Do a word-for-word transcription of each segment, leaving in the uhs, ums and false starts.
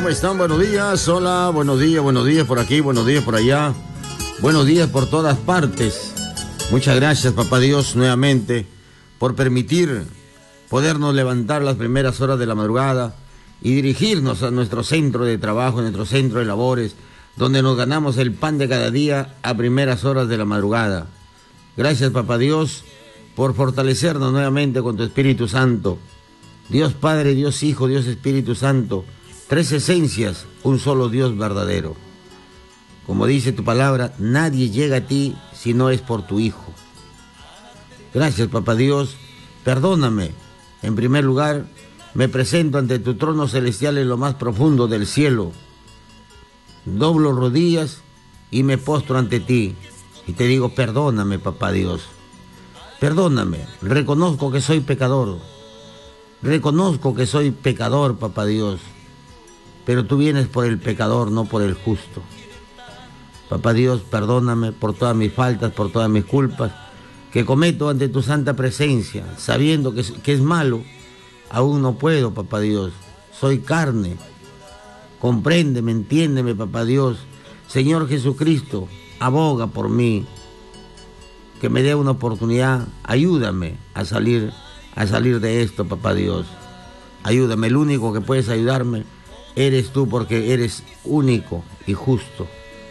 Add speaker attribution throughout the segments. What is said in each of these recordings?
Speaker 1: ¿Cómo están? Buenos días. Hola, buenos días, buenos días por aquí, buenos días por allá. Buenos días por todas partes. Muchas gracias, Papá Dios, nuevamente, por permitir podernos levantar las primeras horas de la madrugada y dirigirnos a nuestro centro de trabajo, a nuestro centro de labores, donde nos ganamos el pan de cada día a primeras horas de la madrugada. Gracias, Papá Dios, por fortalecernos nuevamente con tu Espíritu Santo. Dios Padre, Dios Hijo, Dios Espíritu Santo, tres esencias, un solo Dios verdadero. Como dice tu palabra, nadie llega a ti si no es por tu Hijo. Gracias, Papá Dios, perdóname. En primer lugar, me presento ante tu trono celestial en lo más profundo del cielo. Doblo rodillas y me postro ante ti. Y te digo, perdóname, Papá Dios. Perdóname, reconozco que soy pecador. Reconozco que soy pecador, Papá Dios. Pero tú vienes por el pecador, no por el justo. Papá Dios, perdóname por todas mis faltas, por todas mis culpas que cometo ante tu santa presencia, sabiendo que es, que es malo. Aún no puedo, Papá Dios. Soy carne. Compréndeme, entiéndeme, Papá Dios. Señor Jesucristo, aboga por mí. Que me dé una oportunidad. Ayúdame a salir, a salir de esto, Papá Dios. Ayúdame. El único que puedes ayudarme eres tú, porque eres único y justo.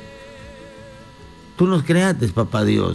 Speaker 1: Tú nos creaste, Papá Dios.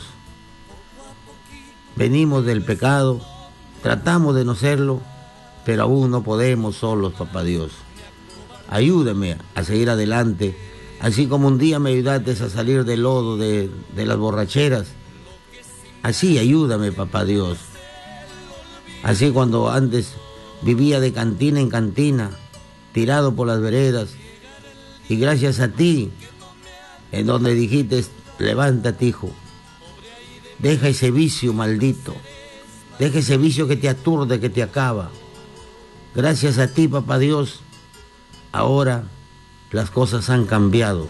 Speaker 1: Venimos del pecado, tratamos de no serlo, pero aún no podemos solos, Papá Dios. Ayúdame a seguir adelante, así como un día me ayudaste a salir del lodo, de, de las borracheras. Así ayúdame, Papá Dios. Así cuando antes vivía de cantina en cantina, tirado por las veredas, y gracias a ti, en donde dijiste, levántate, hijo, deja ese vicio maldito, deja ese vicio que te aturde, que te acaba. Gracias a ti, Papá Dios, ahora las cosas han cambiado.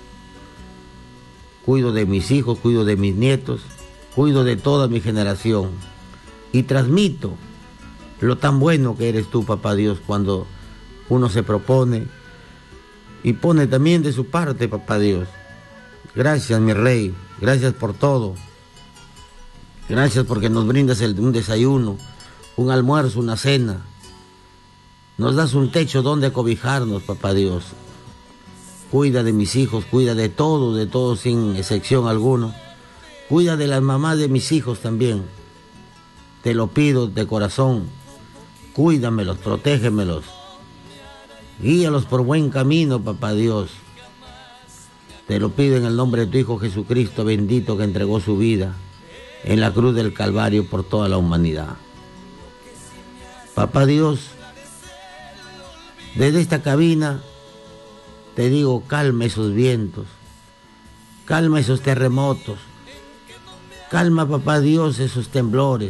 Speaker 1: Cuido de mis hijos, cuido de mis nietos, cuido de toda mi generación y transmito lo tan bueno que eres tú, Papá Dios, cuando uno se propone y pone también de su parte, Papá Dios. Gracias, mi Rey, gracias por todo. Gracias porque nos brindas el, un desayuno, un almuerzo, una cena. Nos das un techo donde cobijarnos, Papá Dios. Cuida de mis hijos, cuida de todos, de todos sin excepción alguna. Cuida de las mamás de mis hijos también. Te lo pido de corazón. Cuídamelos, protégemelos. Guíalos por buen camino, Papá Dios. Te lo pido en el nombre de tu Hijo Jesucristo, bendito, que entregó su vida en la cruz del Calvario por toda la humanidad. Papá Dios, desde esta cabina te digo, calma esos vientos, calma esos terremotos, calma, Papá Dios, esos temblores.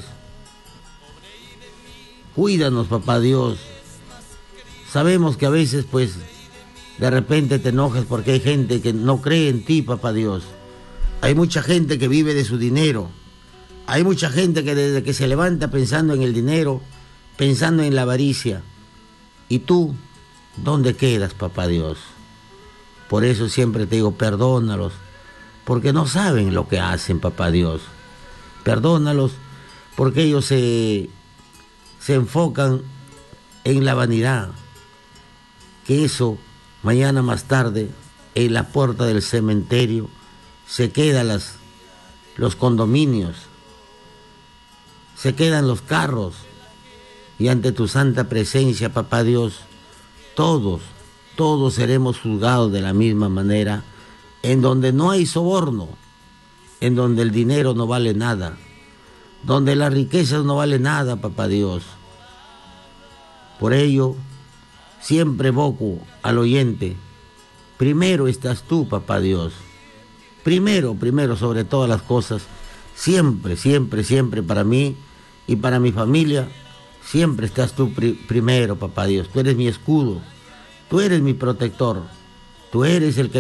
Speaker 1: Cuídanos, Papá Dios. Sabemos que a veces, pues, de repente te enojas porque hay gente que no cree en ti, Papá Dios. Hay mucha gente que vive de su dinero. Hay mucha gente que desde que se levanta pensando en el dinero, pensando en la avaricia. ¿Y tú dónde quedas, Papá Dios? Por eso siempre te digo, perdónalos, porque no saben lo que hacen, Papá Dios. Perdónalos porque ellos se, se enfocan en la vanidad. Que eso, mañana más tarde, en la puerta del cementerio, se quedan las, los condominios, se quedan los carros, y ante tu santa presencia, Papá Dios, todos, todos seremos juzgados de la misma manera, en donde no hay soborno, en donde el dinero no vale nada, donde las riquezas no valen nada, Papá Dios. Por ello, siempre evoco al oyente, primero estás tú, Papá Dios. Primero, primero sobre todas las cosas, siempre, siempre, siempre para mí y para mi familia, siempre estás tú pri primero, Papá Dios. Tú eres mi escudo, tú eres mi protector, tú eres el que